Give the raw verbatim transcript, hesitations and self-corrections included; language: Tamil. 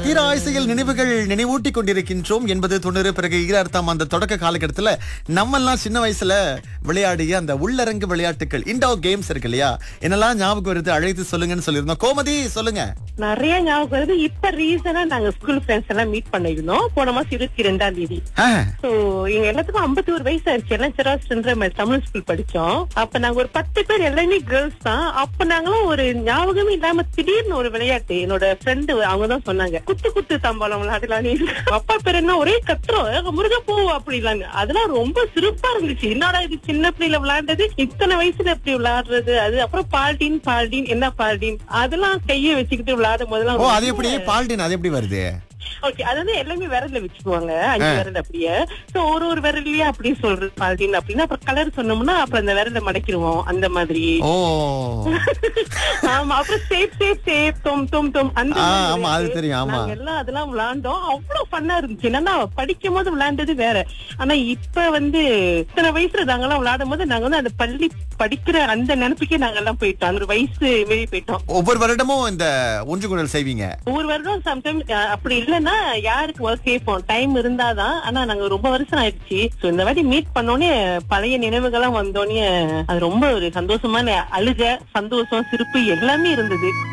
தீர ஆசையில் நினைவுகள் நினைவூட்டி கொண்டிருக்கின்றோம் என்பது தொண்ணூறு பிறகு ஈராயிரத்தாம் அந்த தொடக்க காலகட்டத்துல நம்ம எல்லாம் சின்ன வயசுல விளையாடிய அந்த உள்ளரங்கு விளையாட்டுகள் இண்டோர் கேம்ஸ் இருக்கு இல்லையா, என்னெல்லாம் ஞாபகம் வருது அழைத்து சொல்லுங்கன்னு சொல்லியிருந்தோம். கோமதி சொல்லுங்க. நிறைய ஞாபகம் வருது. இப்ப ரீசனா நாங்க ஸ்கூல் ஃப்ரெண்ட்ஸ் எல்லாம் மீட் பண்ணிருந்தோம் போன மாசம் இருபத்தி ரெண்டாம் தேதி. சோ எங்க எல்லாத்துக்கும் ஐம்பத்தி ஒரு வயசு ஆயிடுச்சு. எல்லாம் சிராஸ்ன்ற தமிழ் ஸ்கூல் படிச்சோம். அப்ப நாங்க ஒரு பத்து பேர் எல்லாமே கேர்ள்ஸ் தான். அப்ப நாங்களும் ஒரு ஞாபகமே இல்லாம திடீர்னு ஒரு விளையாட்டு என்னோட ஃப்ரெண்டு அவங்கதான் சொன்னாங்க, குத்து குத்து தம்பாலம் விளையாடலாம். அப்பா பேர் என்ன ஒரே கத்துறோம் முருகப்பூ அப்படிலாங்க. அதெல்லாம் ரொம்ப சிறப்பா இருந்துச்சு. என்னடா இது சின்ன பிள்ளைல விளையாண்டது இத்தனை வயசுல எப்படி விளையாடுறது. அது அப்புறம் பால்டீன் பால்டீன் என்ன பால்டீன் அதெல்லாம் கையை வச்சுக்கிட்டு விளையாடும் போதெல்லாம். ஓ, அது எப்படி பால்டீன் அது எப்படி வருது? ஓகே, அதாவது எல்லாமே விரல்ல வச்சுக்குவாங்க, அஞ்சு விரல் அப்படியே. சோ ஒரு ஒரு விரல்லயே அப்படியே சொல்றது பால்டீன் அப்படின்னா அப்புறம் கலர் சொன்னோம்னா அப்புறம் அந்த விரல மடக்கிடுவோம் அந்த மாதிரி. ஓ ஆமா, அப்புறம் சேப் சேப் சேப் தொம் தொம் தொம் அந்த ஆமா அது தெரியும். ஆமா, எல்லாம் அதெல்லாம் விளையாண்டோம். அவ்வளவு ஃபன்னா இருந்துச்சு. என்னன்னா படிக்கும் போது விளையாண்டது வேற. ஆனா இப்ப வந்து இத்தனை வயசுல நாங்கெல்லாம் விளையாடும் போது நாங்க வந்து அந்த பள்ளி படிக்கிற அந்த நினைப்புக்கே நாங்க எல்லாம் போயிட்டோம். அந்த வயசு வெளியே போயிட்டோம். ஒவ்வொரு வருடமும் இந்த ஒன்று குடல் செய்வீங்க? ஒவ்வொரு வருடம் சம்டைம் அப்படி இல்லன்னா யாருக்கு ஒர்க் கேட்போம், டைம் இருந்தாதான். ஆனா நாங்க ரொம்ப வருஷம் ஆயிடுச்சு. சோ இந்த வாட்டி மீட் பண்ணோடனே பழைய நினைவுகள்லாம் வந்தோடனே அது ரொம்ப ஒரு சந்தோஷமான அழுக, சந்தோஷம், சிரிப்பு எல்லாமே இருந்தது.